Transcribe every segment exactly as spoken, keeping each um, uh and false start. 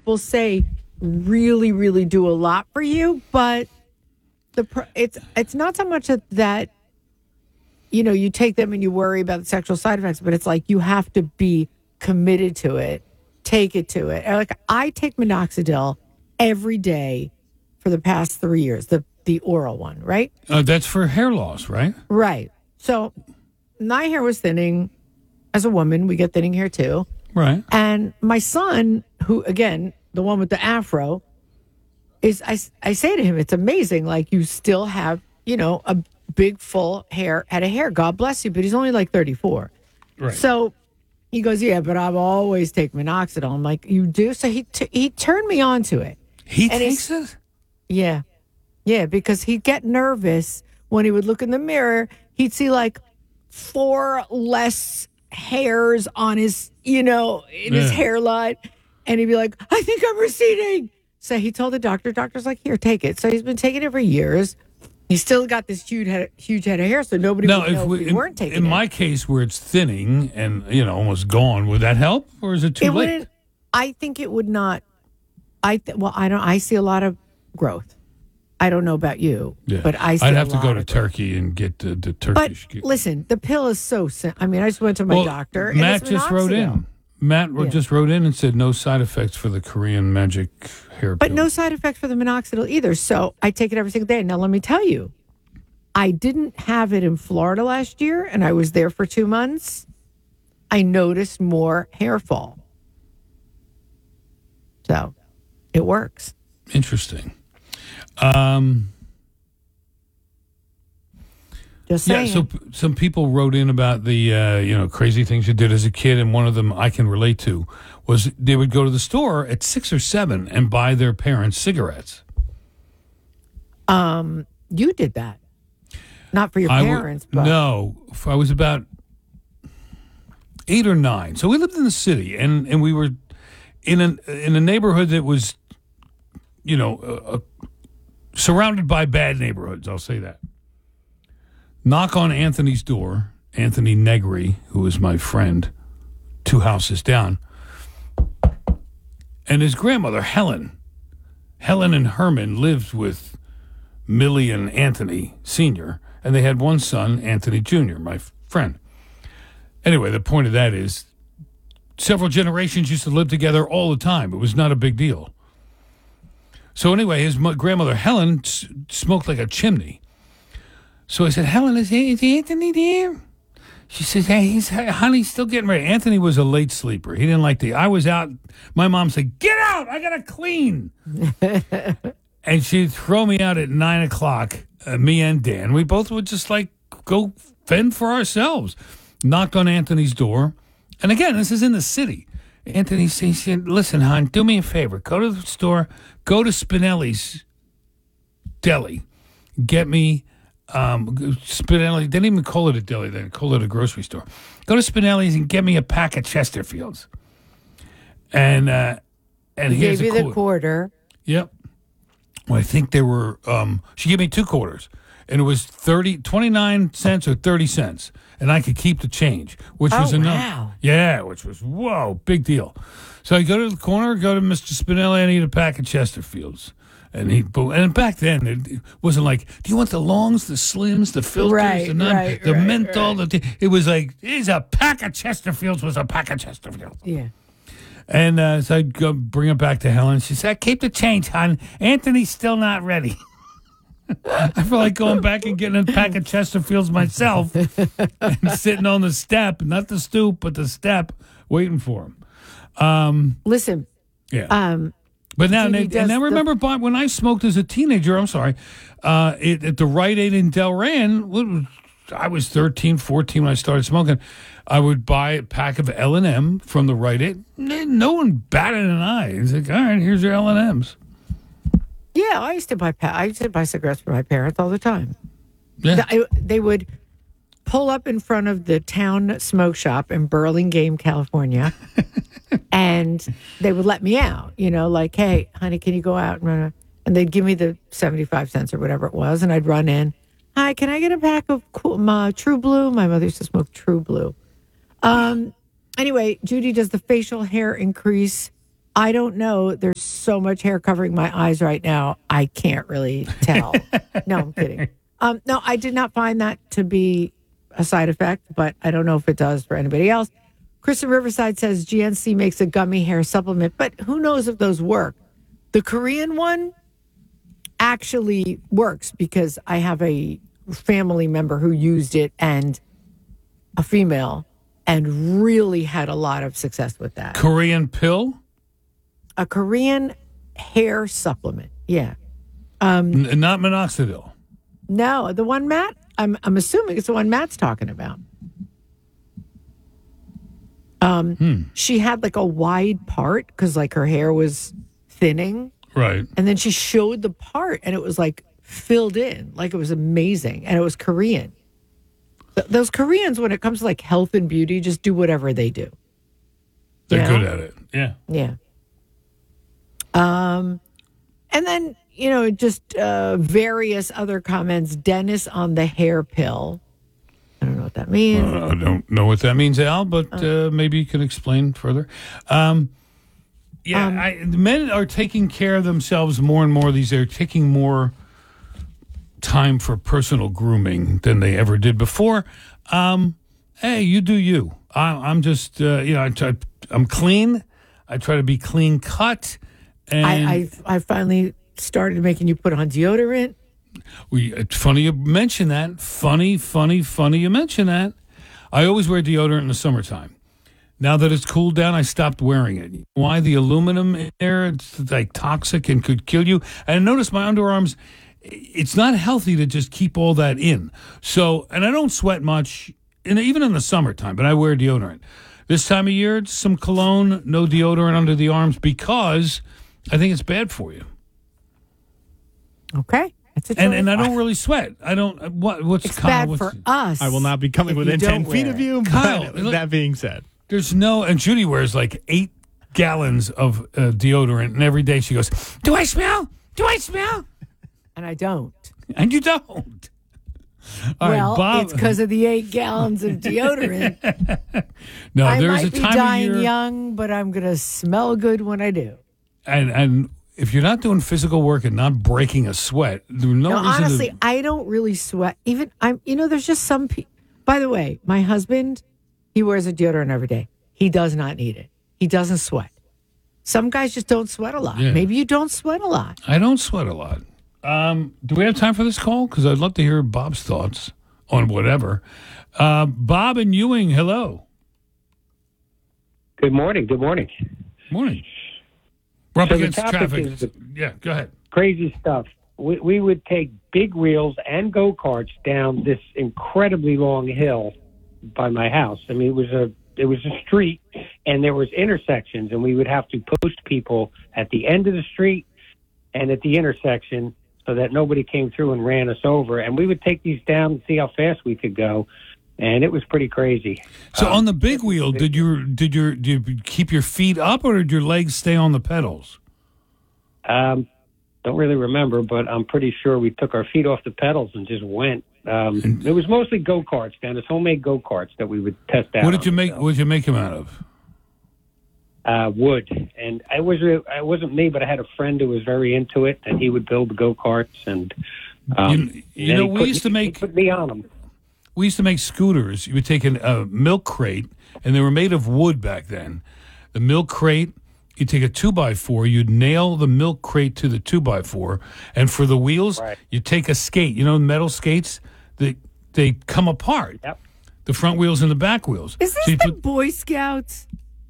people say really, really do a lot for you, but the it's it's not so much that, that you know, you take them and you worry about the sexual side effects, but it's like you have to be committed to it, take it to it. Like I take minoxidil every day for the past three years, the the oral one, right? Uh, that's for hair loss, right? Right. So my hair was thinning. As a woman, we get thinning hair too. Right. And my son, who, again, the one with the afro, is, I, I say to him, it's amazing. Like, you still have, you know, a big, full hair, head of hair. God bless you. But he's only like thirty-four. Right. So he goes, yeah, but I've always taken minoxidil. I'm like, you do? So he t- he turned me on to it. He and takes it? Yeah. Yeah, because he'd get nervous when he would look in the mirror. He'd see like four less hairs on his, you know, in yeah. his hairline. And he'd be like, I think I'm receding. So he told the doctor, doctor's like, here, take it. So he's been taking it for years. He's still got this huge head, huge head of hair, so nobody now, would know if, if we, we in, weren't taking in it. In my case, where it's thinning and, you know, almost gone, would that help? Or is it too it late? Wouldn't, I think it would not. I th- Well, I don't. I see a lot of growth. I don't know about you, yeah. but I see I'd a have to lot go to of Turkey growth. and get the, the But Turkish. listen, the pill is so simple. I mean, I just went to my well, doctor. And Matt it's just wrote minoxidil. in. Matt Yeah. just wrote in and said no side effects for the Korean magic hair But pill. no side effect for the minoxidil either. So I take it every single day. Now, let me tell you, I didn't have it in Florida last year, and I was there for two months. I noticed more hair fall. So it works. Interesting. Um, Just yeah, saying. so p- some people wrote in about the uh, you know crazy things you did as a kid, and one of them I can relate to was they would go to the store at six or seven and buy their parents cigarettes. Um, you did that. Not for your I w- parents, but no, I was about eight or nine. So we lived in the city, and, and we were in a in a neighborhood that was, you know, uh, uh, surrounded by bad neighborhoods. I'll say that. Knock on Anthony's door, Anthony Negri, who was my friend, two houses down, and his grandmother, Helen. Helen and Herman lived with Millie and Anthony Senior, and they had one son, Anthony Junior, my f- friend. Anyway, the point of that is several generations used to live together all the time. It was not a big deal. So anyway, his mo- grandmother, Helen, s- smoked like a chimney. So I said, Helen, is, is Anthony there? She says, hey, he's, honey's still getting ready. Anthony was a late sleeper. He didn't like the, I was out. My mom said, get out. I got to clean. And she'd throw me out at nine o'clock, uh, me and Dan. We both would just like go fend for ourselves. Knocked on Anthony's door. And again, this is in the city. Anthony said, listen, hon, do me a favor. Go to the store. Go to Spinelli's Deli. Get me um, Spinelli. They didn't even call it a deli then. Call it a grocery store. Go to Spinelli's and get me a pack of Chesterfields. And uh, and he here's gave a you qu- the quarter. Yep. Well, I think there were, um, she gave me two quarters, and it was thirty, twenty-nine cents or thirty cents, and I could keep the change, which Oh, was enough. wow. Yeah, which was, whoa, big deal. So I go to the corner, go to Mister Spinelli, and eat a pack of Chesterfields. And he, and back then, it wasn't like, do you want the longs, the slims, the filters, Right, the none, right, the right, menthol? right. The t- it was like, here's a pack of Chesterfields was a pack of Chesterfields. Yeah. And uh, so I'd go bring it back to Helen. She said, keep the change, hon. Anthony's still not ready. I feel like going back and getting a pack of Chesterfields myself and sitting on the step, not the stoop, but the step, waiting for him. Um, Listen, yeah. um, But now, Judy and, does and I the- remember Bob, when I smoked as a teenager, I'm sorry, uh, it, at the Rite Aid in Delran, what was- I was thirteen, fourteen when I started smoking. I would buy a pack of L and M from the Rite Aid. No one batted an eye. It's like, all right, here's your L and M's. yeah, I used to buy pa- I used to buy cigarettes for my parents all the time. Yeah. I- they would pull up in front of the town smoke shop in Burlingame, California, and they would let me out. You know, like, hey, honey, can you go out and run? A-? And they'd give me the seventy-five cents or whatever it was, and I'd run in. Hi, can I get a pack of cool, my True Blue? My mother used to smoke True Blue. Um. Anyway, Judy does the facial hair increase I don't know. There's so much hair covering my eyes right now. I can't really tell. No, I'm kidding. Um, no, I did not find that to be a side effect, but I don't know if it does for anybody else. Kristen Riverside says G N C makes a gummy hair supplement, but who knows if those work? The Korean one actually works because I have a family member who used it, and a female, and really had a lot of success with that. Korean pill? A Korean hair supplement. Yeah. Um, N- not minoxidil. No, the one Matt, I'm I'm assuming it's the one Matt's talking about. Um, hmm. She had like a wide part because like her hair was thinning. Right. And then she showed the part and it was like filled in, like it was amazing. And it was Korean. Th- those Koreans, when it comes to like health and beauty, just do whatever they do. They're you know? good at it. Yeah. Yeah. Um, and then, you know, just uh, various other comments. Dennis on the hair pill. I don't know what that means. Uh, I don't know what that means, Al, but uh, maybe you can explain further. Um, yeah, um, I, men are taking care of themselves more and more these days. They're taking more time for personal grooming than they ever did before. Um, hey, you do you. I, I'm just, uh, you know, I try, I'm clean. I try to be clean cut. And I, I, I finally started making you put on deodorant. We, it's funny you mention that. Funny, funny, funny you mention that. I always wear deodorant in the summertime. Now that it's cooled down, I stopped wearing it. Why? The aluminum in there, it's like toxic and could kill you. And notice my underarms, it's not healthy to just keep all that in. So, and I don't sweat much, in, even in the summertime, but I wear deodorant. This time of year, it's some cologne, no deodorant under the arms because I think it's bad for you. Okay. That's a and and I don't really sweat. I don't. What what's it's Kyle, bad what's, for us. I will not be coming within ten feet of you. Kyle, but that being said, there's no. And Judy wears like eight gallons of uh, deodorant, and every day she goes, "Do I smell? Do I smell?" And I don't. And you don't. All well, right, Bob. It's because of the eight gallons of deodorant. No, I there's might a be time dying of year, young, but I'm gonna smell good when I do. And and. If you're not doing physical work and not breaking a sweat, there's no, no reason honestly, to... I don't really sweat. Even I'm, you know, there's just some people. By the way, my husband, he wears a deodorant every day. He does not need it. He doesn't sweat. Some guys just don't sweat a lot. Yeah. Maybe you don't sweat a lot. I don't sweat a lot. Um, do we have time for this call? Because I'd love to hear Bob's thoughts on whatever. Uh, Bob and Ewing, hello. Good morning. Good morning. Morning. We're up so against the topic traffic. Is yeah, go ahead. Crazy stuff. We, we would take big wheels and go-karts down this incredibly long hill by my house. I mean, it was a it was a street, and there was intersections, and we would have to post people at the end of the street and at the intersection so that nobody came through and ran us over. And we would take these down and see how fast we could go. And it was pretty crazy. So um, on the big wheel, did you did your did you keep your feet up, or did your legs stay on the pedals? Um, don't really remember, but I'm pretty sure we took our feet off the pedals and just went. Um, and, it was mostly go karts, Dennis, homemade go karts that we would test out. What did you make? So. What did you make them out of? Uh, wood, and I was it wasn't me, but I had a friend who was very into it, and he would build the go karts. And um, you, you know, we put, used to make he put me on them. We used to make scooters. You would take an, a milk crate, and they were made of wood back then. The milk crate, you'd take a two by four, you'd nail the milk crate to the two by four, and for the wheels, right. you take a skate. You know, metal skates, they they come apart. Yep. The front wheels and the back wheels. Is this so the put, Boy Scouts?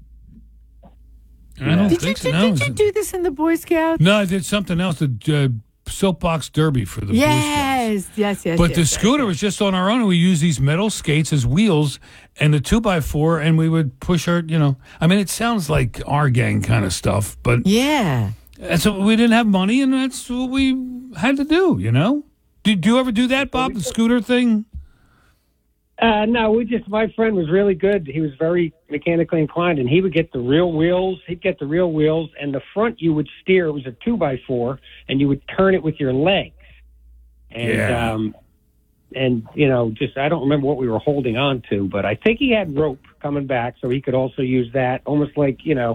I don't did think you, so. No. Did you do this in the Boy Scouts? No, I did something else. The uh, soapbox derby for the yes, Boy Scouts. Yes, yes, But yes. the yes, scooter yes. was just on our own, and we used these metal skates as wheels and the two by four, and we would push our, you know, I mean, it sounds like our gang kind of stuff, but Yeah. that's what, we didn't have money, and that's what we had to do, you know? Did you ever do that, Bob, the scooter thing? Uh, no, we just, my friend was really good. He was very mechanically inclined, and he would get the real wheels. He'd get the real wheels, and the front you would steer. It was a two by four, and you would turn it with your legs. And, Yeah. um, and, you know, just, I don't remember what we were holding on to, but I think he had rope coming back, so he could also use that, almost like, you know,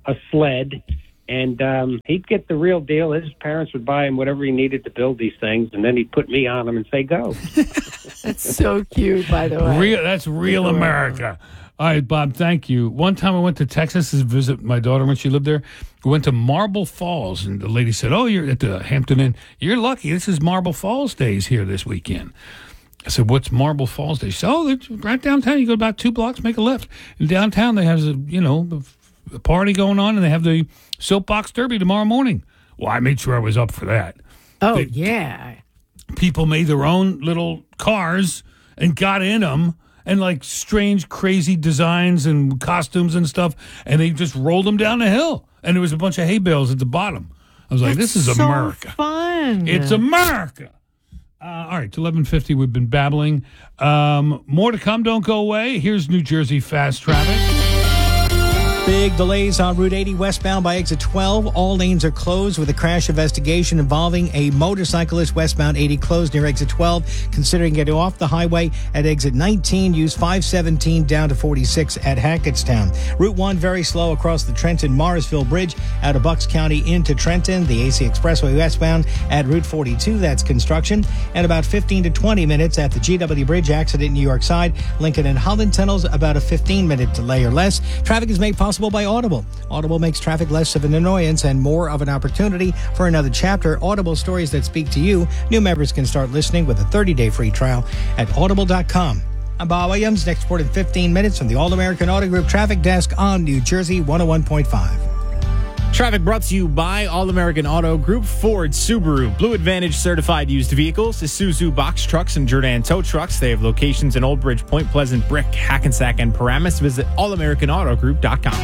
a sled, and um, he'd get the real deal. His parents would buy him whatever he needed to build these things, and then he'd put me on them and say, go. That's so cute, by the way. Real, that's real America. All right, Bob, thank you. One time I went to Texas to visit my daughter when she lived there. We went to Marble Falls, and the lady said, oh, you're at the Hampton Inn. You're lucky. This is Marble Falls Days here this weekend. I said, what's Marble Falls Days? She said, oh, it's right downtown. You go about two blocks, make a left. In downtown, they have, a, you know, a party going on, and they have the soapbox derby tomorrow morning. Well, I made sure I was up for that. Oh, they, yeah. People made their own little cars and got in them. And like strange, crazy designs and costumes and stuff. And they just rolled them down the hill. And there was a bunch of hay bales at the bottom. I was like, That's this is so America. Fun. It's America. Uh, all right, to eleven fifty, we've been babbling. Um, more to come. Don't go away. Here's New Jersey fast traffic. Big delays on Route eighty westbound by exit twelve. All lanes are closed with a crash investigation involving a motorcyclist. Westbound eighty closed near exit twelve. Considering getting off the highway at exit nineteen, use five seventeen down to forty-six at Hackettstown. Route one very slow across the Trenton-Morrisville Bridge out of Bucks County into Trenton. The A C Expressway westbound at Route forty-two, that's construction. And about fifteen to twenty minutes at the G W Bridge accident New York side. Lincoln and Holland tunnels, about a fifteen minute delay or less. Traffic is made possible by Audible. Audible makes traffic less of an annoyance and more of an opportunity for another chapter. Audible stories that speak to you. New members can start listening with a thirty-day free trial at audible dot com. I'm Bob Williams. Next report in fifteen minutes from the All-American Auto Group Traffic Desk on New Jersey one oh one point five. Traffic brought to you by All-American Auto Group, Ford, Subaru, Blue Advantage certified used vehicles, Isuzu box trucks, and Jordan tow trucks. They have locations in Old Bridge, Point Pleasant, Brick, Hackensack, and Paramus. Visit all american auto group dot com.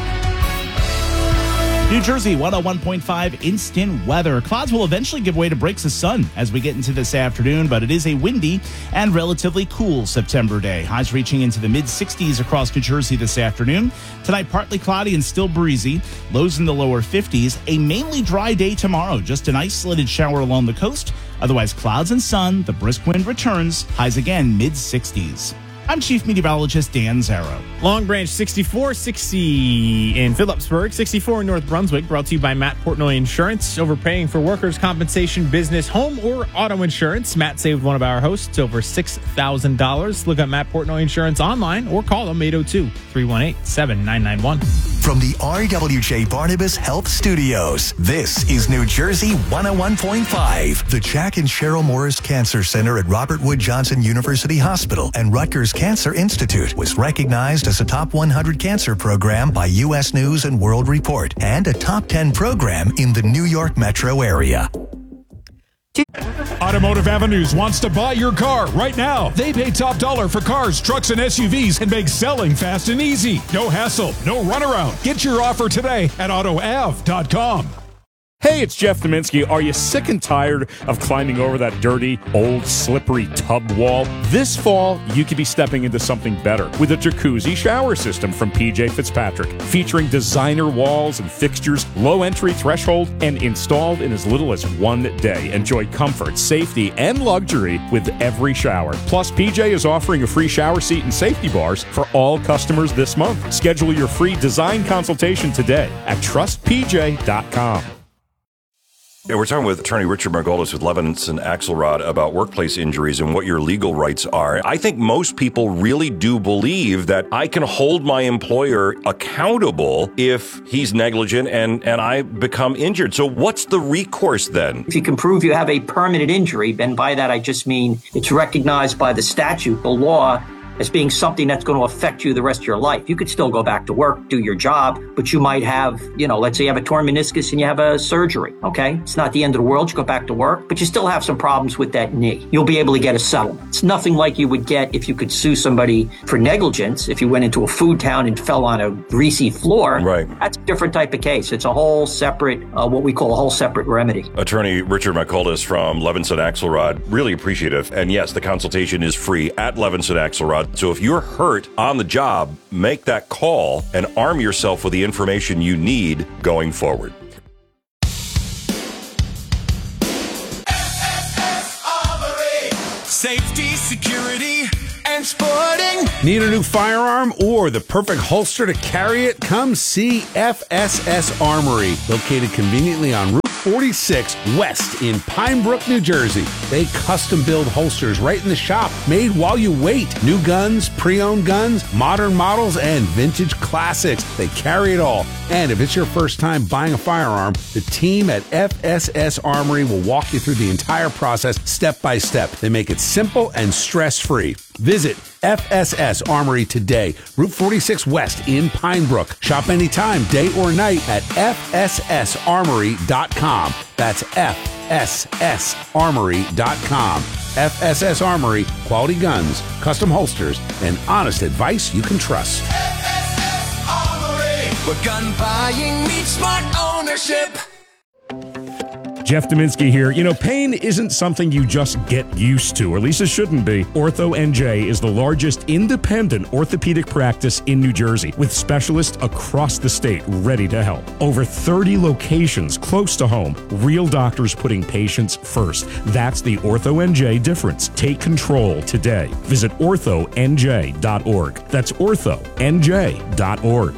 New Jersey one oh one point five instant weather. Clouds will eventually give way to breaks of sun as we get into this afternoon, but it is a windy and relatively cool September day. Highs reaching into the mid sixties across New Jersey this afternoon. Tonight, partly cloudy and still breezy. Lows in the lower fifties. A mainly dry day tomorrow. Just an isolated shower along the coast. Otherwise, clouds and sun. The brisk wind returns. Highs again mid sixties. I'm Chief Meteorologist Dan Zarrow. Long Branch sixty-four, sixty in Phillipsburg, sixty-four in North Brunswick. Brought to you by Matt Portnoy Insurance. Overpaying for workers' compensation, business, home, or auto insurance. Matt saved one of our hosts over six thousand dollars. Look up Matt Portnoy Insurance online or call them eight oh two, three one eight, seven nine nine one. From the R W J Barnabas Health Studios, this is New Jersey one oh one point five. The Jack and Cheryl Morris Cancer Center at Robert Wood Johnson University Hospital and Rutgers Cancer Institute was recognized as a top one hundred cancer program by U S News and World Report and a top ten program in the New York metro area. Automotive Avenues wants to buy your car right now. They pay top dollar for cars, trucks, and S U Vs and make selling fast and easy. No hassle, no runaround. Get your offer today at auto av dot com. Hey, it's Jeff Dominski. Are you sick and tired of climbing over that dirty, old, slippery tub wall? This fall, you could be stepping into something better with a jacuzzi shower system from P J Fitzpatrick, featuring designer walls and fixtures, low entry threshold, and installed in as little as one day. Enjoy comfort, safety, and luxury with every shower. Plus, P J is offering a free shower seat and safety bars for all customers this month. Schedule your free design consultation today at trust p j dot com. Yeah, we're talking with attorney Richard Margolis with Levinson Axelrod about workplace injuries and what your legal rights are. I think most people really do believe that I can hold my employer accountable if he's negligent and, and I become injured. So what's the recourse then? If you can prove you have a permanent injury, and by that I just mean it's recognized by the statute, the law, as being something that's going to affect you the rest of your life. You could still go back to work, do your job, but you might have, you know, let's say you have a torn meniscus and you have a surgery, okay? It's not the end of the world. You go back to work, but you still have some problems with that knee. You'll be able to get a settlement. It's nothing like you would get if you could sue somebody for negligence. If you went into a food town and fell on a greasy floor, right? That's a different type of case. It's a whole separate, uh, what we call a whole separate remedy. Attorney Richard Margolis from Levinson Axelrod, really appreciative. And yes, the consultation is free at Levinson Axelrod. So if you're hurt on the job, make that call and arm yourself with the information you need going forward. Safety, security, and sporting. Need a new firearm or the perfect holster to carry it? Come see F S S Armory, located conveniently on Route forty-six West in Pine Brook, New Jersey. They custom build holsters right in the shop, made while you wait. New guns, pre-owned guns, modern models, and vintage classics. They carry it all. And if it's your first time buying a firearm, the team at F S S Armory will walk you through the entire process step by step. They make it simple and stress-free. Visit F S S Armory today, Route forty-six West in Pine Brook. Shop anytime, day or night at F S S armory dot com. That's F S S armory dot com. F S S Armory, quality guns, custom holsters, and honest advice you can trust. F S S Armory, where gun buying meets smart ownership. Jeff Dominski here. You know, pain isn't something you just get used to, or at least it shouldn't be. Ortho N J is the largest independent orthopedic practice in New Jersey, with specialists across the state ready to help. Over thirty locations close to home. Real doctors putting patients first. That's the Ortho N J difference. Take control today. Visit ortho n j dot org. That's ortho n j dot org.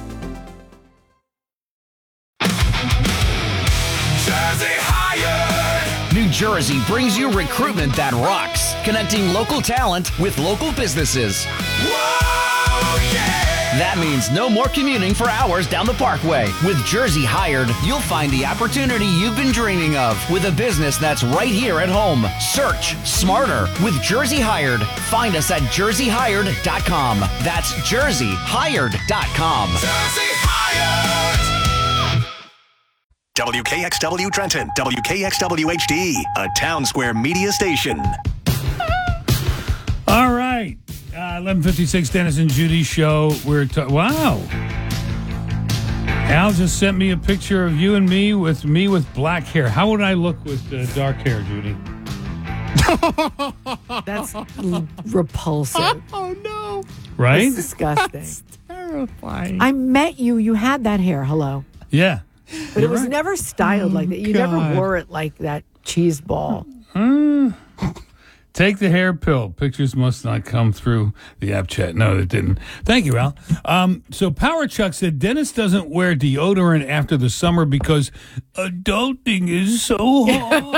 New Jersey brings you recruitment that rocks, connecting local talent with local businesses. Whoa, yeah! That means no more commuting for hours down the Parkway. With Jersey Hired, you'll find the opportunity you've been dreaming of with a business that's right here at home. Search smarter with Jersey Hired. Find us at jersey hired dot com. That's jersey hired dot com. Jersey Hired! W K X W Trenton, W K X W H D, a Town Square media station. All right. Uh, eleven fifty-six, Dennis and Judy show. We're ta- Wow. Al just sent me a picture of you and me with me with black hair. How would I look with uh, dark hair, Judy? That's l- repulsive. Oh, no. Right? It's disgusting. That's terrifying. I met you. You had that hair. Hello. Yeah. But it was right. never styled oh, like that. You God. never wore it like that cheese ball. Mm. Take the hair pill. Pictures must not come through the app chat. No, it didn't. Thank you, Al. Um, so Power Chuck said Dennis doesn't wear deodorant after the summer because adulting is so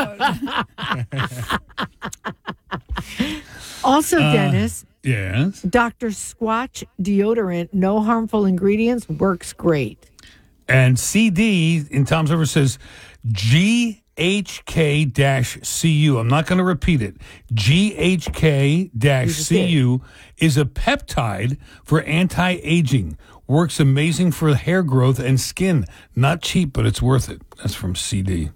hard. Also, Uh, Dennis. Yes. Doctor Squatch deodorant, no harmful ingredients, works great. And C D in Tom's River says G H K C U. I'm not going to repeat it. G H K C U is a peptide for anti-aging. Works amazing for hair growth and skin. Not cheap, but it's worth it. That's from C D.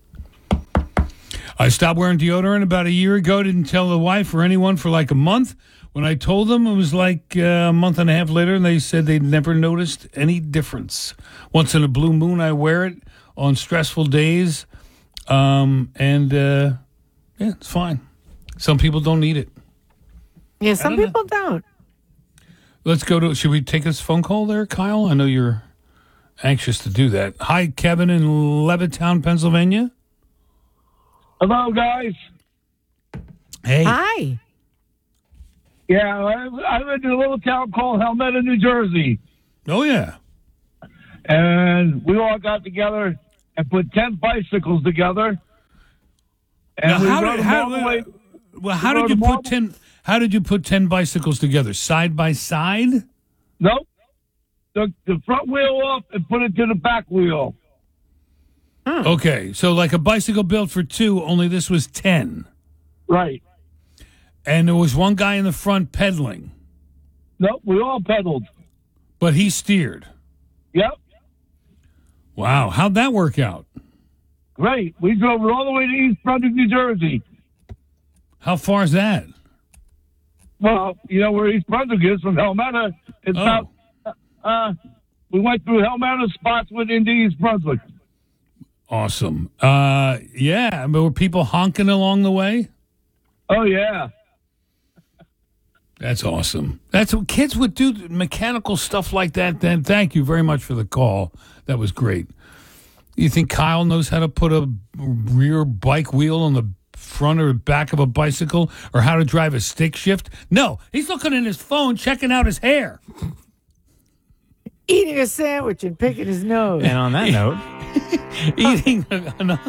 I stopped wearing deodorant about a year ago. Didn't tell the wife or anyone for like a month. When I told them, it was like uh, a month and a half later, and they said they'd never noticed any difference. Once in a blue moon, I wear it on stressful days, um, and uh, yeah, it's fine. Some people don't need it. Yeah, some don't people don't. Let's go to, should we take this phone call there, Kyle? I know you're anxious to do that. Hi, Kevin in Levittown, Pennsylvania. Hello, guys. Hey. Hi. Yeah, I, I live in a little town called Helmetta, New Jersey. Oh, yeah. And we all got together and put ten bicycles together. And now, we how rode did, them how, all the way, well, how did you put all, ten? How did you put ten bicycles together? Side by side? Nope. Took the front wheel off and put it to the back wheel. Huh. Okay, so like a bicycle built for two, only this was ten. Right. And there was one guy in the front pedaling. Nope, we all pedaled. But he steered. Yep. Wow, how'd that work out? Great. We drove it all the way to East Brunswick, New Jersey. How far is that? Well, you know where East Brunswick is from Helmetta. It's oh. about, uh, we went through Helmetta, Spotswood, into East Brunswick. Awesome. Uh, yeah, but were people honking along the way? Oh, yeah. That's awesome. That's what kids would do, mechanical stuff like that. Then thank you very much for the call. That was great. You think Kyle knows how to put a rear bike wheel on the front or back of a bicycle or how to drive a stick shift. No, he's looking at his phone, checking out his hair. Eating a sandwich and picking his nose. And on that note, eating an